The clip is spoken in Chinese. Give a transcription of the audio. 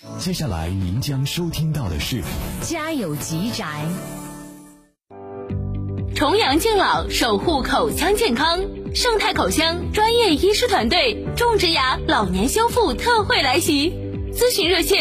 接下来您将收听到的是家有吉宅。 重阳敬老，守护口腔健康，盛泰口腔专业医师团队种植牙老年修复特惠来袭，咨询热线